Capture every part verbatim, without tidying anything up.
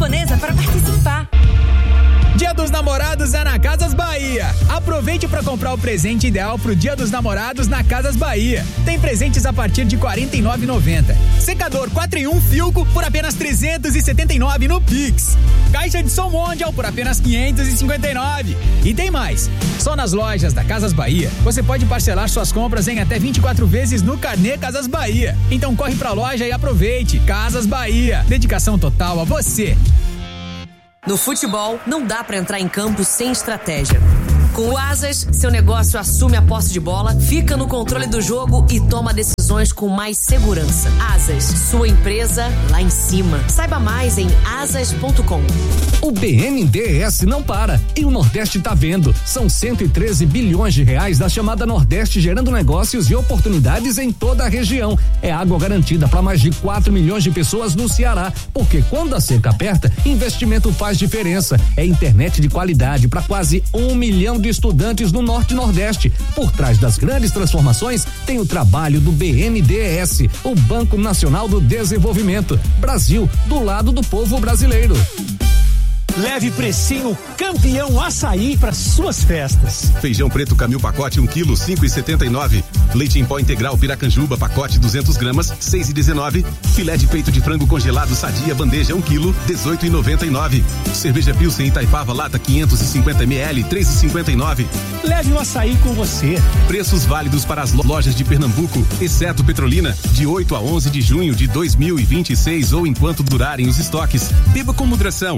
japonesa para participar. Dia dos Namorados é na Casas Bahia. Aproveite para comprar o presente ideal pro Dia dos Namorados na Casas Bahia. Tem presentes a partir de quarenta e nove reais e noventa centavos. Secador quatro em um Filco por apenas trezentos e setenta e nove reais no Pix. Caixa de som Mondial por apenas quinhentos e cinquenta e nove reais. E tem mais. Só nas lojas da Casas Bahia você pode parcelar suas compras em até vinte e quatro vezes no Carnê Casas Bahia. Então corre pra loja e aproveite. Casas Bahia. Dedicação total a você. No futebol, não dá pra entrar em campo sem estratégia. Com o Asas, seu negócio assume a posse de bola, fica no controle do jogo e toma decisões com mais segurança. Asas, sua empresa lá em cima. Saiba mais em asas ponto com. O B N D E S não para e o Nordeste tá vendo. São cento e treze bilhões de reais da chamada Nordeste gerando negócios e oportunidades em toda a região. É água garantida para mais de quatro milhões de pessoas no Ceará, porque quando a seca aperta, investimento faz diferença. É internet de qualidade para quase um milhão de estudantes no Norte e Nordeste. Por trás das grandes transformações tem o trabalho do B N D E S, o Banco Nacional do Desenvolvimento. Brasil, do lado do povo brasileiro. Leve precinho campeão açaí para suas festas. Feijão preto Camil pacote um quilo, cinco e setenta e nove. Leite em pó integral Piracanjuba pacote duzentas gramas, seis e dezenove. Filé de peito de frango congelado Sadia bandeja um quilo, dezoito e noventa e nove. Cerveja Pilsen Itaipava lata quinhentos e cinquenta mililitros, três e cinquenta e nove. Leve o açaí com você. Preços válidos para as lojas de Pernambuco, exceto Petrolina, de oito a onze de junho de dois mil e vinte e seis ou enquanto durarem os estoques. Beba com moderação.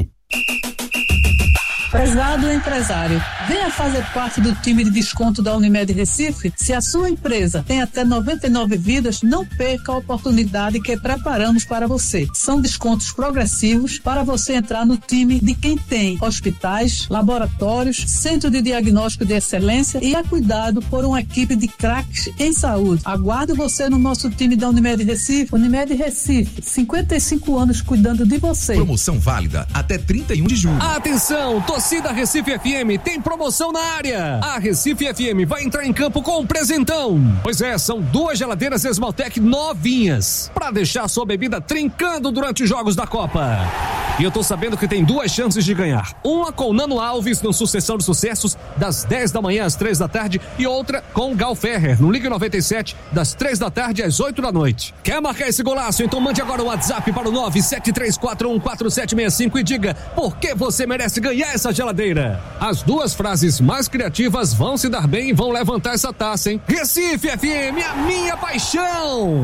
Prezado empresário, venha fazer parte do time de desconto da Unimed Recife. Se a sua empresa tem até noventa e nove vidas, não perca a oportunidade que preparamos para você. São descontos progressivos para você entrar no time de quem tem hospitais, laboratórios, centro de diagnóstico de excelência e é cuidado por uma equipe de craques em saúde. Aguardo você no nosso time da Unimed Recife. Unimed Recife, cinquenta e cinco anos cuidando de você. Promoção válida até trinta e um de julho. Atenção, torcida Recife F M, tem promoção na área. A Recife F M vai entrar em campo com um presentão. Pois é, são duas geladeiras Esmaltec novinhas para deixar sua bebida trincando durante os jogos da Copa. E eu tô sabendo que tem duas chances de ganhar. Uma com Nano Alves no Sucessão de Sucessos, das dez da manhã às três da tarde, e outra com Gal Ferrer no Liga noventa e sete, das três da tarde às oito da noite. Quer marcar esse golaço? Então mande agora o WhatsApp para o nove sete três quatro um quatro sete seis cinco e diga por que você merece ganhar essa geladeira. As duas frases mais criativas vão se dar bem e vão levantar essa taça, hein? Recife F M, a minha paixão!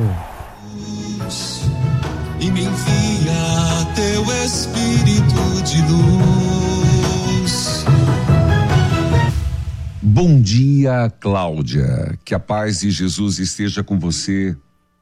E me envia teu Espírito de luz. Bom dia, Cláudia. Que a paz de Jesus esteja com você.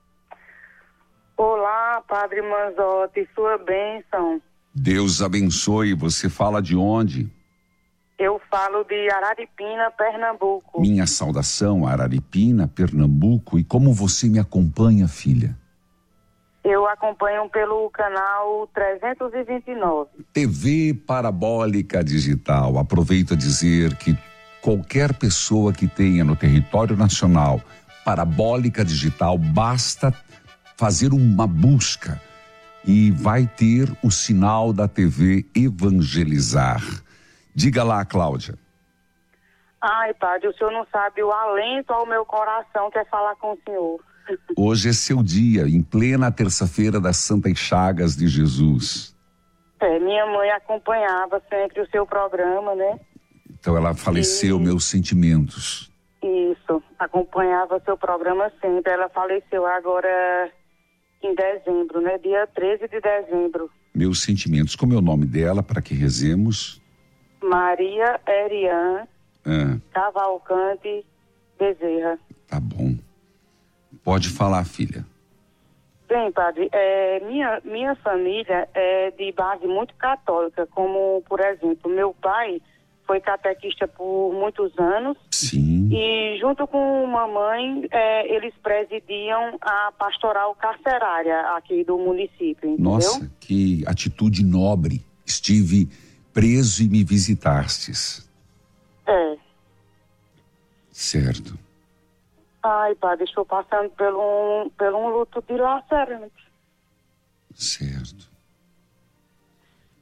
Olá, Padre Manzotti, sua bênção. Deus abençoe. Você fala de onde? Eu falo de Araripina, Pernambuco. Minha saudação, Araripina, Pernambuco. E como você me acompanha, filha? Eu acompanho pelo canal trezentos e vinte e nove. T V Parabólica Digital. Aproveito a dizer que qualquer pessoa que tenha no território nacional Parabólica Digital, basta fazer uma busca e vai ter o sinal da T V Evangelizar. Diga lá, Cláudia. Ai, padre, o senhor não sabe o alento ao meu coração que é falar com o senhor. Hoje é seu dia, em plena terça-feira das Santas Chagas de Jesus. É, minha mãe acompanhava sempre o seu programa, né? Então ela faleceu, e... meus sentimentos. Isso, acompanhava o seu programa sempre. Ela faleceu agora em dezembro, né? Dia treze de dezembro. Meus sentimentos. Como é o nome dela, para que rezemos? Maria Erian ah. Cavalcante Bezerra. Tá bom. Pode falar, filha. Bem, padre, é, minha, minha família é de base muito católica, como, por exemplo, meu pai foi catequista por muitos anos. Sim. E junto com mamãe, é, eles presidiam a pastoral carcerária aqui do município, entendeu? Nossa, que atitude nobre. Estive preso e me visitastes. É. Certo. Ai, padre, estou passando por um, por um luto dilacerante. Certo.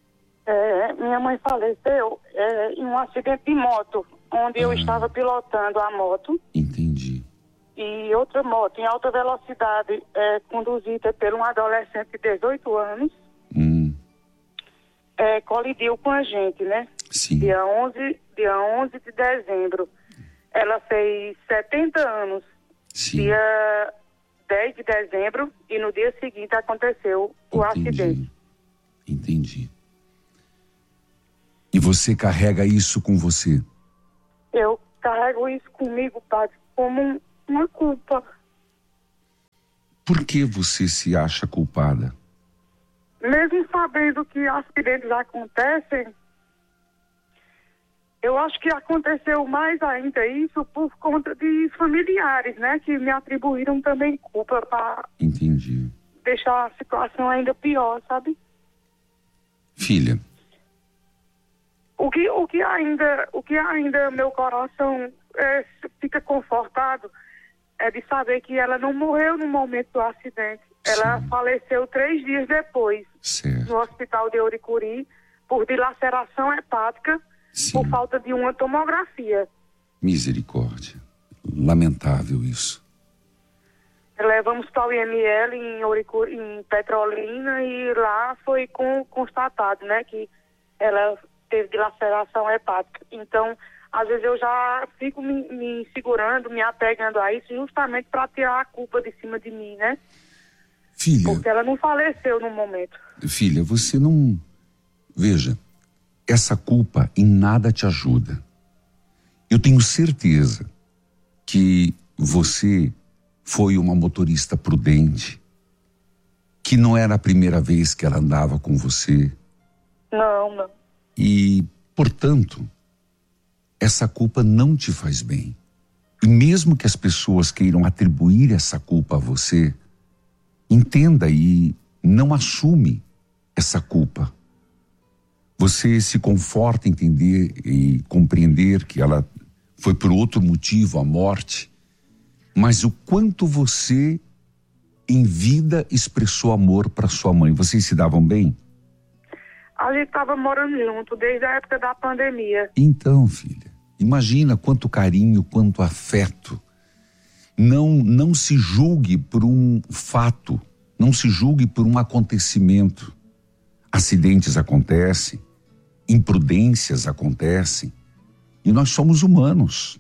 É, minha mãe faleceu é, em um acidente de moto, onde ah. eu estava pilotando a moto. Entendi. E outra moto em alta velocidade, é, conduzida por um adolescente de dezoito anos, hum. é, colidiu com a gente, né? Sim. Dia onze, dia onze de dezembro. Ela fez setenta anos. Sim. Dia dez de dezembro, e no dia seguinte aconteceu o Entendi. acidente. Entendi. E você carrega isso com você? Eu carrego isso comigo, padre, como um, uma culpa. Por que você se acha culpada? Mesmo sabendo que acidentes acontecem, eu acho que aconteceu mais ainda isso por conta de familiares, né? Que me atribuíram também culpa para Entendi. deixar a situação ainda pior, sabe? Filha. O que, o que ainda, o que ainda meu coração é, fica confortado é de saber que ela não morreu no momento do acidente. Ela Sim. faleceu três dias depois, Certo. no hospital de Ouricuri, por dilaceração hepática, Sim. por falta de uma tomografia. Misericórdia. Lamentável isso. Levamos para o I M L em, Ouricuri, em Petrolina, e lá foi com, constatado, né, que ela teve dilaceração hepática. Então, às vezes eu já fico me, me segurando, me apegando a isso, justamente para tirar a culpa de cima de mim, né? Filha. Porque ela não faleceu no momento. Filha, você não... Veja, essa culpa em nada te ajuda. Eu tenho certeza que você foi uma motorista prudente, que não era a primeira vez que ela andava com você. Não, não. E, portanto, essa culpa não te faz bem. E mesmo que as pessoas queiram atribuir essa culpa a você, entenda e não assume essa culpa. Você se conforta em entender e compreender que ela foi por outro motivo a morte, mas o quanto você em vida expressou amor para sua mãe. Vocês se davam bem? A gente estava morando junto desde a época da pandemia. Então, filha, imagina quanto carinho, quanto afeto. Não, não se julgue por um fato, não se julgue por um acontecimento. Acidentes acontecem, imprudências acontecem, e nós somos humanos.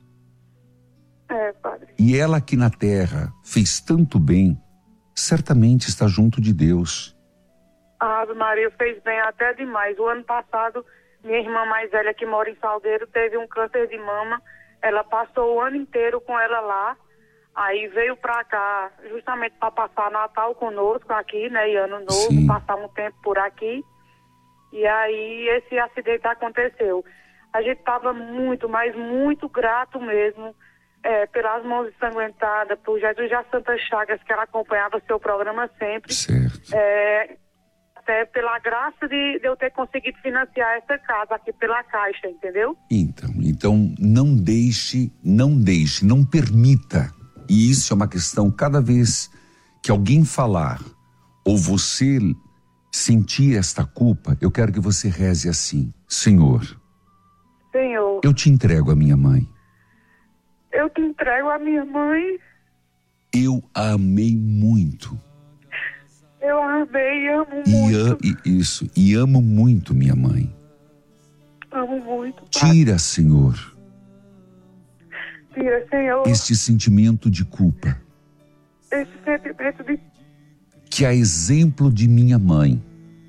É, padre. E ela aqui na terra fez tanto bem, certamente está junto de Deus. A Ave Maria fez bem até demais. O ano passado, minha irmã mais velha, que mora em Salgueiro, teve um câncer de mama. Ela passou o ano inteiro com ela lá. Aí veio pra cá justamente para passar Natal conosco aqui, né? E Ano Novo, Sim. passar um tempo por aqui. E aí esse acidente aconteceu. A gente estava muito, mas muito grato mesmo, é, pelas mãos ensanguentadas, por Jesus das Santas Chagas, que ela acompanhava seu programa sempre. Certo. É, até pela graça de, de eu ter conseguido financiar essa casa aqui pela Caixa, entendeu? Então, então não deixe, não deixe, não permita. E isso é uma questão, cada vez que alguém falar, ou você sentir esta culpa, eu quero que você reze assim: Senhor, Senhor, eu te entrego a minha mãe. eu te entrego a minha mãe. Eu a amei muito. Eu a amei e amo E, muito. a, e isso, e amo muito minha mãe. Amo muito, Pai. Tira, Senhor, Tira, Senhor, este sentimento de culpa, esse sentimento de... que a exemplo de minha mãe.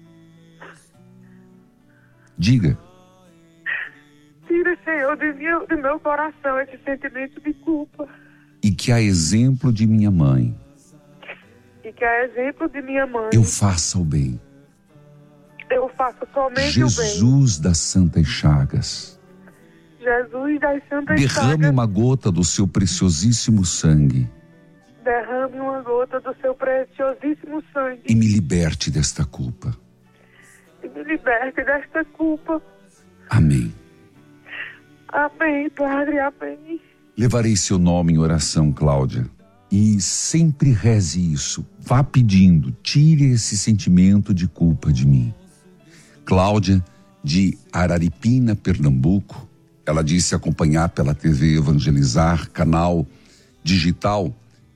Diga. Tira, Senhor, de meu, de meu coração esse sentimento de culpa. E que a exemplo de minha mãe, E que a exemplo de minha mãe, eu faça o bem. eu faço somente o bem. Jesus das Santas Chagas, Jesus das Santas derrame Chagas, uma gota do seu preciosíssimo sangue derrame uma gota do seu preciosíssimo sangue e me liberte desta culpa. e me liberte desta culpa. Amém. Amém, Padre, amém. Levarei seu nome em oração, Cláudia, e sempre reze isso. Vá pedindo, tire esse sentimento de culpa de mim. Cláudia, de Araripina, Pernambuco. Ela disse acompanhar pela T V Evangelizar, canal digital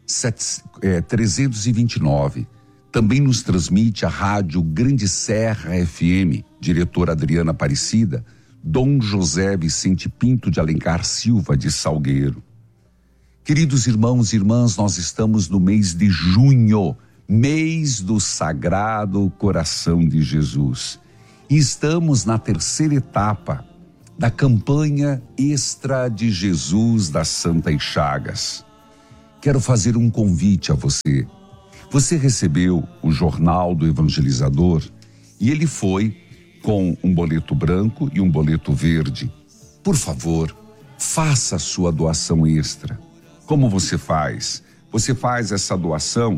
trezentos e vinte e nove. Também nos transmite a rádio Grande Serra F M, diretora Adriana Aparecida, Dom José Vicente Pinto de Alencar Silva, de Salgueiro. Queridos irmãos e irmãs, nós estamos no mês de junho, mês do Sagrado Coração de Jesus. E estamos na terceira etapa da campanha Extra de Jesus das Santas Chagas. Quero fazer um convite a você. Você recebeu o jornal do evangelizador e ele foi com um boleto branco e um boleto verde. Por favor, faça a sua doação extra. Como você faz? Você faz essa doação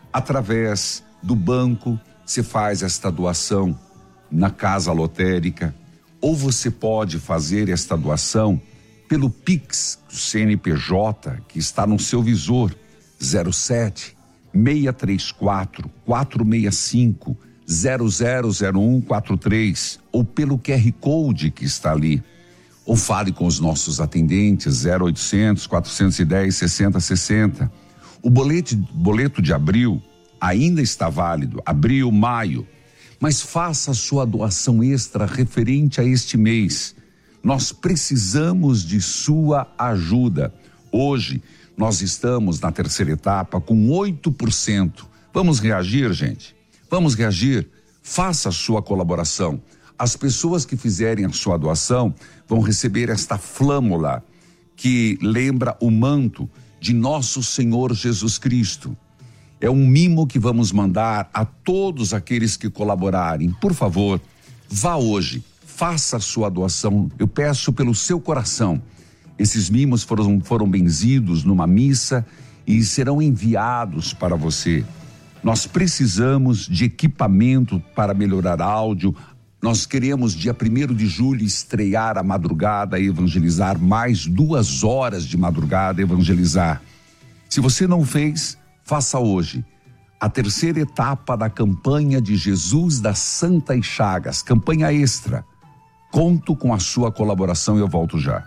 através do banco, você faz esta doação na casa lotérica, ou você pode fazer esta doação pelo Pix do C N P J, que está no seu visor, zero sete, seis três quatro, quatro seis cinco, zero zero zero um quatro três, ou pelo Q R Code que está ali. Ou fale com os nossos atendentes, zero oitocentos, quatrocentos e dez, sessenta sessenta. O boleto, boleto de abril ainda está válido, abril, maio, mas faça a sua doação extra referente a este mês. Nós precisamos de sua ajuda. Hoje, nós estamos na terceira etapa com oito por cento. Vamos reagir, gente? Vamos reagir? Faça a sua colaboração. As pessoas que fizerem a sua doação vão receber esta flâmula que lembra o manto de nosso Senhor Jesus Cristo. É um mimo que vamos mandar a todos aqueles que colaborarem. Por favor, vá hoje, faça a sua doação. Eu peço pelo seu coração. Esses mimos foram, foram benzidos numa missa e serão enviados para você. Nós precisamos de equipamento para melhorar áudio. Nós queremos, dia primeiro de julho, estrear a madrugada e evangelizar, mais duas horas de madrugada evangelizar. Se você não fez, faça hoje a terceira etapa da campanha de Jesus das Santas Chagas, campanha extra. Conto com a sua colaboração e eu volto já.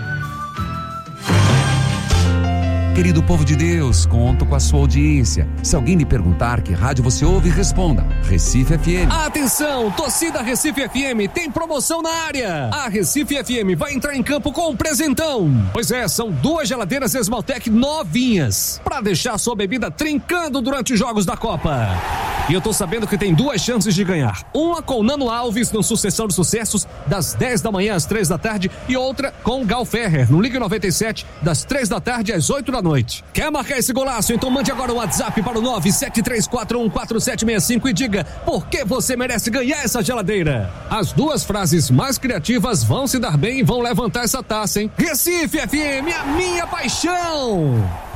Querido povo de Deus, conto com a sua audiência. Se alguém lhe perguntar que rádio você ouve, responda: Recife F M. Atenção, torcida Recife F M, tem promoção na área. A Recife F M vai entrar em campo com um presentão. Pois é, são duas geladeiras Esmaltec novinhas, para deixar sua bebida trincando durante os jogos da Copa. E eu tô sabendo que tem duas chances de ganhar. Uma com o Nano Alves no Sucessão de Sucessos, das dez da manhã às três da tarde, e outra com o Gal Ferrer, no Liga noventa e sete, das três da tarde às oito da noite. Quer marcar esse golaço? Então mande agora o WhatsApp para o nove sete três quatro um quatro sete seis cinco e diga por que você merece ganhar essa geladeira. As duas frases mais criativas vão se dar bem e vão levantar essa taça, hein? Recife F M, a minha paixão!